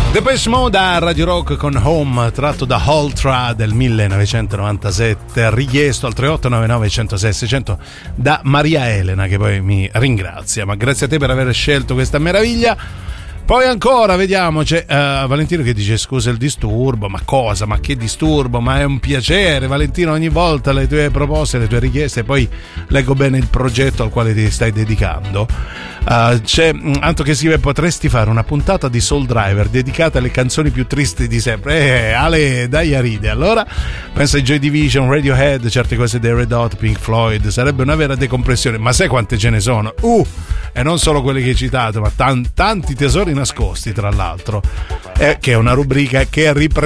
Depeche Mode a Radio Rock con Home, tratto da Ultra del 1997, richiesto al 3899 106 600 da Maria Elena, che poi mi ringrazia. Ma grazie a te per aver scelto questa meraviglia. Poi ancora, vediamo, c'è Valentino che dice: scusa il disturbo, ma cosa? Ma che disturbo? Ma è un piacere, Valentino, ogni volta le tue proposte, le tue richieste, poi leggo bene il progetto al quale ti stai dedicando. C'è Anto che scrive: potresti fare una puntata di Soul Driver dedicata alle canzoni più tristi di sempre. Ale, dai a ride. Allora, pensa ai Joy Division, Radiohead, certe cose dei Red Hot, Pink Floyd, sarebbe una vera decompressione. Ma sai quante ce ne sono? E non solo quelle che hai citato, ma tanti tesori nascosti, tra l'altro, che è una rubrica che